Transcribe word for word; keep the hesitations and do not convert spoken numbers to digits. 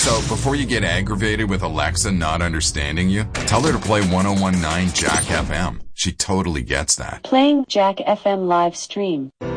So before you get aggravated with Alexa not understanding you, tell her to play one oh one point nine Jack F M. She totally gets that. Playing Jack F M live stream.